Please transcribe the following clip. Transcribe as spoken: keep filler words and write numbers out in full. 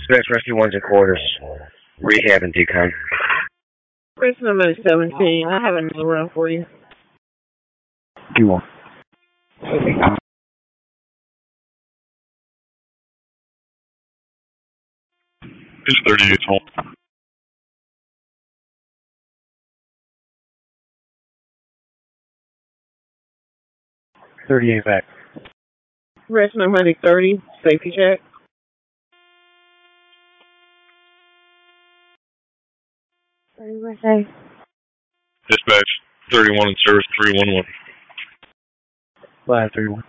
Dispatch Rescue one's in quarters. Rehab and decon. Race number seventeen. I have another run for you. You won't. It's thirty-eight home. thirty-eight back. Race number thirty. Safety check. Dispatch thirty-one in service three one one. Five thirty-one.